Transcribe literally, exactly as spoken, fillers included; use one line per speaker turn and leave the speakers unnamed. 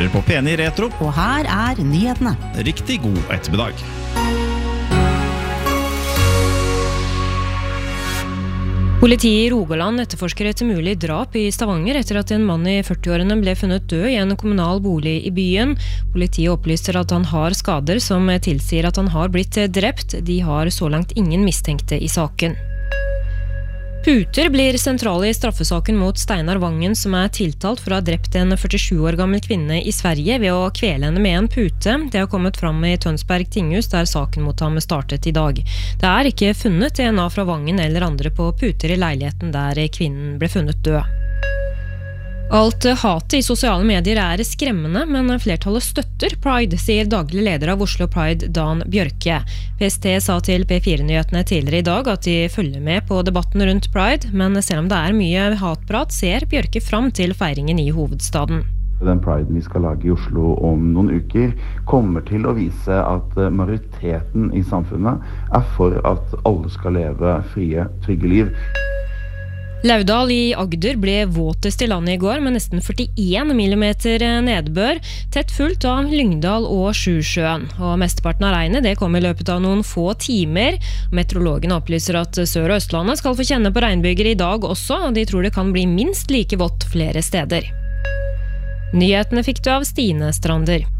hører på P ni Retro.
Og her er nyhetene.
Riktig god ettermiddag.
Politiet i Rogaland etterforsker et mulig drap i Stavanger etter at en mann i førti-årene ble funnet død i en kommunal bolig i byen. Politiet opplyser at han har skader som tilsier at han har blitt drept. De har så langt ingen mistenkte i saken. Puter blir sentrale i straffesaken mot Steinar Vangen, som er tiltalt for å ha drept en førtisju år gammel kvinne i Sverige ved å kvele henne med en pute. Det har kommet fram i Tønsberg tinghus, der saken mot ham startet i dag. Det er ikke funnet D N A fra Vangen eller andre på puter i leiligheten der kvinnen ble funnet død. Alt hatet i sosiale medier er skremmende, men flertallet støtter Pride, sier daglig leder av Oslo Pride, Dan Bjørke. P S T sa til P fire-nyhetene tidligere i dag at de følger med på debatten rundt Pride, men selv om det er mye hatprat, ser Bjørke fram til feiringen i hovedstaden.
Den Pride vi skal lage i Oslo om noen uker kommer til å vise at majoriteten i samfunnet er for at alle skal leve frie, trygge liv.
Laudal i Agder ble våtest i landet i går med nesten førtien millimeter nedbør, tett fullt av Lyngdal og Sjusjøen. Og mesteparten av regnet det kom i løpet av noen få timer. Meteorologene opplyser at Sør- og Østlandet skal få kjenne på regnbyger i dag også, og de tror det kan bli minst like vått flere steder. Nyhetene fikk du av Stine Strander.